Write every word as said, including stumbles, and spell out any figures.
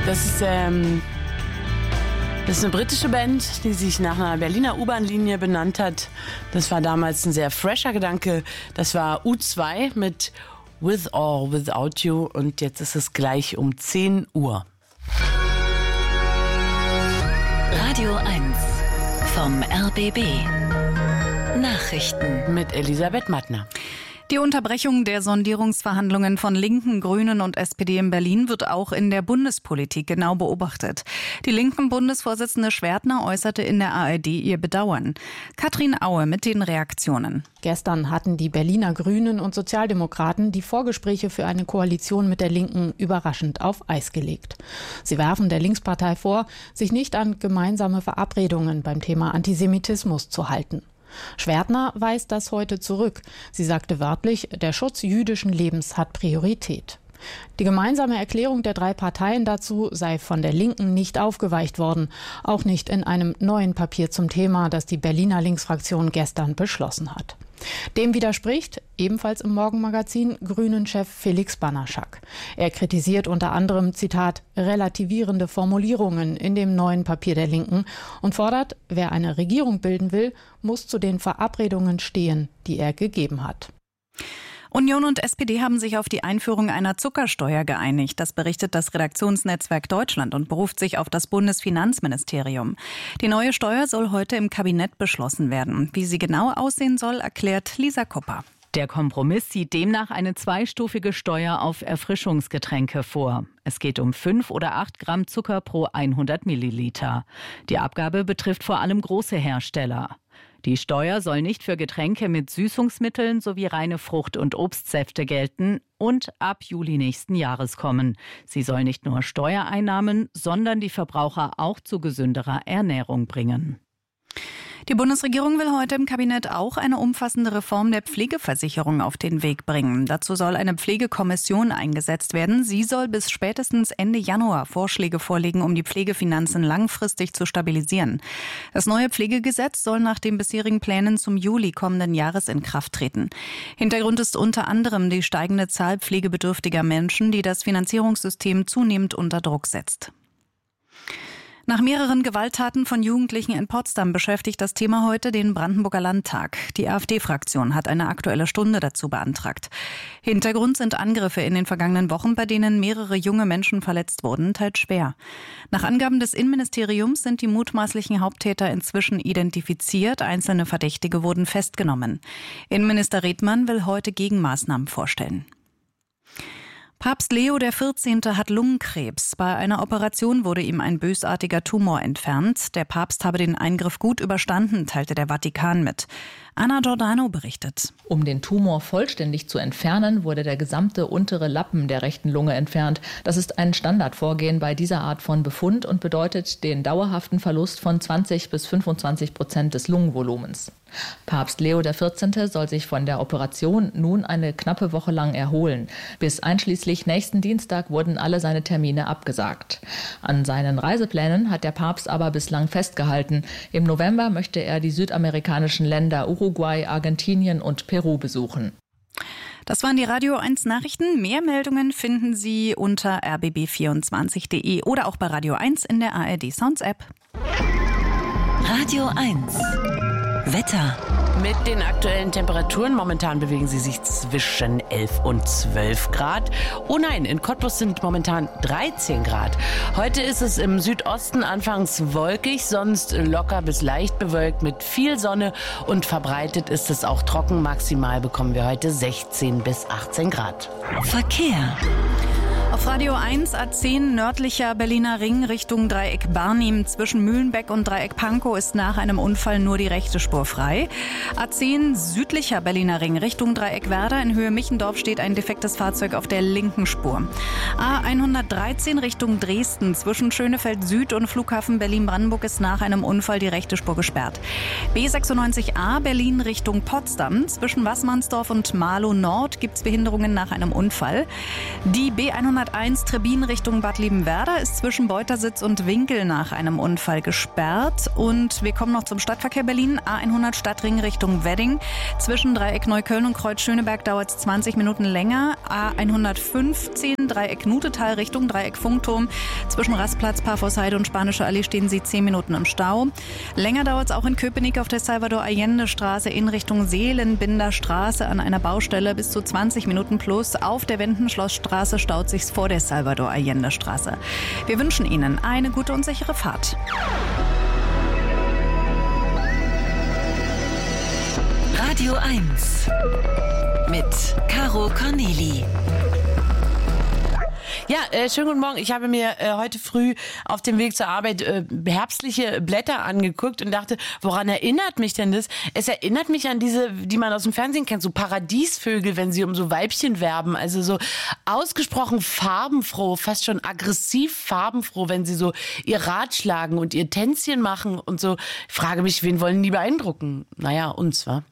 Das ist, ähm, das ist eine britische Band, die sich nach einer Berliner U-Bahn-Linie benannt hat. Das war damals ein sehr fresher Gedanke. Das war U zwei mit With or Without You. Und jetzt ist es gleich um zehn Uhr. Radio eins vom R B B. Nachrichten mit Elisabeth Mattner. Die Unterbrechung der Sondierungsverhandlungen von Linken, Grünen und S P D in Berlin wird auch in der Bundespolitik genau beobachtet. Die Linken-Bundesvorsitzende Schwertner äußerte in der A R D ihr Bedauern. Katrin Aue mit den Reaktionen. Gestern hatten die Berliner Grünen und Sozialdemokraten die Vorgespräche für eine Koalition mit der Linken überraschend auf Eis gelegt. Sie werfen der Linkspartei vor, sich nicht an gemeinsame Verabredungen beim Thema Antisemitismus zu halten. Schwertner weist das heute zurück. Sie sagte wörtlich, der Schutz jüdischen Lebens hat Priorität. Die gemeinsame Erklärung der drei Parteien dazu sei von der Linken nicht aufgeweicht worden, auch nicht in einem neuen Papier zum Thema, das die Berliner Linksfraktion gestern beschlossen hat. Dem widerspricht, ebenfalls im Morgenmagazin, Grünen-Chef Felix Banaschak. Er kritisiert unter anderem, Zitat, relativierende Formulierungen in dem neuen Papier der Linken und fordert, wer eine Regierung bilden will, muss zu den Verabredungen stehen, die er gegeben hat. Union und S P D haben sich auf die Einführung einer Zuckersteuer geeinigt. Das berichtet das Redaktionsnetzwerk Deutschland und beruft sich auf das Bundesfinanzministerium. Die neue Steuer soll heute im Kabinett beschlossen werden. Wie sie genau aussehen soll, erklärt Lisa Kupper. Der Kompromiss sieht demnach eine zweistufige Steuer auf Erfrischungsgetränke vor. Es geht um fünf oder acht Gramm Zucker pro hundert Milliliter. Die Abgabe betrifft vor allem große Hersteller. Die Steuer soll nicht für Getränke mit Süßungsmitteln sowie reine Frucht- und Obstsäfte gelten und ab Juli nächsten Jahres kommen. Sie soll nicht nur Steuereinnahmen, sondern die Verbraucher auch zu gesünderer Ernährung bringen. Die Bundesregierung will heute im Kabinett auch eine umfassende Reform der Pflegeversicherung auf den Weg bringen. Dazu soll eine Pflegekommission eingesetzt werden. Sie soll bis spätestens Ende Januar Vorschläge vorlegen, um die Pflegefinanzen langfristig zu stabilisieren. Das neue Pflegegesetz soll nach den bisherigen Plänen zum Juli kommenden Jahres in Kraft treten. Hintergrund ist unter anderem die steigende Zahl pflegebedürftiger Menschen, die das Finanzierungssystem zunehmend unter Druck setzt. Nach mehreren Gewalttaten von Jugendlichen in Potsdam beschäftigt das Thema heute den Brandenburger Landtag. Die AfD-Fraktion hat eine Aktuelle Stunde dazu beantragt. Hintergrund sind Angriffe in den vergangenen Wochen, bei denen mehrere junge Menschen verletzt wurden, teils schwer. Nach Angaben des Innenministeriums sind die mutmaßlichen Haupttäter inzwischen identifiziert. Einzelne Verdächtige wurden festgenommen. Innenminister Redmann will heute Gegenmaßnahmen vorstellen. Papst Leo der vierzehnte hat Lungenkrebs. Bei einer Operation wurde ihm ein bösartiger Tumor entfernt. Der Papst habe den Eingriff gut überstanden, teilte der Vatikan mit. Anna Giordano berichtet. Um den Tumor vollständig zu entfernen, wurde der gesamte untere Lappen der rechten Lunge entfernt. Das ist ein Standardvorgehen bei dieser Art von Befund und bedeutet den dauerhaften Verlust von zwanzig bis fünfundzwanzig Prozent des Lungenvolumens. Papst Leo der vierzehnte soll sich von der Operation nun eine knappe Woche lang erholen. Bis einschließlich nächsten Dienstag wurden alle seine Termine abgesagt. An seinen Reiseplänen hat der Papst aber bislang festgehalten. Im November möchte er die südamerikanischen Länder Uruguay, Argentinien und Peru besuchen. Das waren die Radio eins Nachrichten. Mehr Meldungen finden Sie unter r b b vierundzwanzig punkt d e oder auch bei Radio eins in der A R D Sounds App. Radio eins Wetter. Mit den aktuellen Temperaturen, momentan bewegen sie sich zwischen elf und zwölf Grad. Oh nein, in Cottbus sind momentan dreizehn Grad. Heute ist es im Südosten anfangs wolkig, sonst locker bis leicht bewölkt mit viel Sonne und verbreitet ist es auch trocken. Maximal bekommen wir heute sechzehn bis achtzehn Grad. Verkehr. Auf Radio eins A zehn nördlicher Berliner Ring Richtung Dreieck Barnim zwischen Mühlenbeck und Dreieck Pankow ist nach einem Unfall nur die rechte Spur frei. A zehn südlicher Berliner Ring Richtung Dreieck Werder in Höhe Michendorf steht ein defektes Fahrzeug auf der linken Spur. A hundertdreizehn Richtung Dresden zwischen Schönefeld Süd und Flughafen Berlin-Brandenburg ist nach einem Unfall die rechte Spur gesperrt. B sechsundneunzig A Berlin Richtung Potsdam zwischen Wassmannsdorf und Marlow Nord gibt es Behinderungen nach einem Unfall. Die B hundertdreißig hunderteins Trebin Richtung Bad Liebenwerda ist zwischen Beutersitz und Winkel nach einem Unfall gesperrt. Und wir kommen noch zum Stadtverkehr Berlin. A hundert Stadtring Richtung Wedding. Zwischen Dreieck Neukölln und Kreuz Schöneberg dauert es zwanzig Minuten länger. A hundertfünfzehn Dreieck Nutetal Richtung Dreieck Funkturm. Zwischen Rastplatz, Parforceheide und Spanische Allee stehen Sie zehn Minuten im Stau. Länger dauert es auch in Köpenick auf der Salvador Allende Straße in Richtung Seelenbinder Straße an einer Baustelle bis zu zwanzig Minuten plus. Auf der Wendenschlossstraße staut sich's vor der Salvador Allende Straße. Wir wünschen Ihnen eine gute und sichere Fahrt. Radio eins mit Caro Corneli. Ja, äh, schönen guten Morgen. Ich habe mir äh, heute früh auf dem Weg zur Arbeit äh, herbstliche Blätter angeguckt und dachte, woran erinnert mich denn das? Es erinnert mich an diese, die man aus dem Fernsehen kennt, so Paradiesvögel, wenn sie um so Weibchen werben. Also so ausgesprochen farbenfroh, fast schon aggressiv farbenfroh, wenn sie so ihr Rad schlagen und ihr Tänzchen machen und so. Ich frage mich, wen wollen die beeindrucken? Naja, uns, wa?